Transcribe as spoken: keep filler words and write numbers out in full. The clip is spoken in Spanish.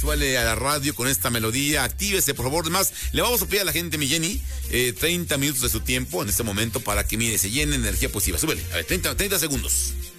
súbale a la radio con esta melodía, actívese, por favor. Además, le vamos a pedir a la gente, mi Jenny, eh, treinta minutos de su tiempo en este momento para que, mire, se llene de energía positiva. Súbele, a ver, treinta, treinta segundos.